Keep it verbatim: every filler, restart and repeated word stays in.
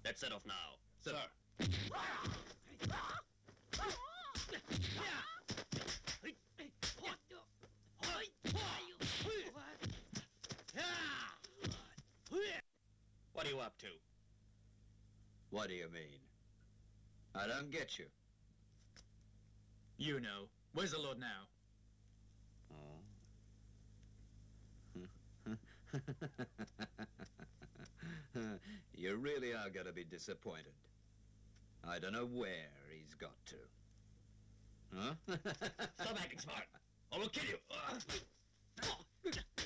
Let's set off now. Sir. What are you up to? What do you mean? I don't get you. You know. Where's the Lord now? Oh. You really are going to be disappointed. I don't know where he's got to. Huh? Stop acting smart, or we'll kill you.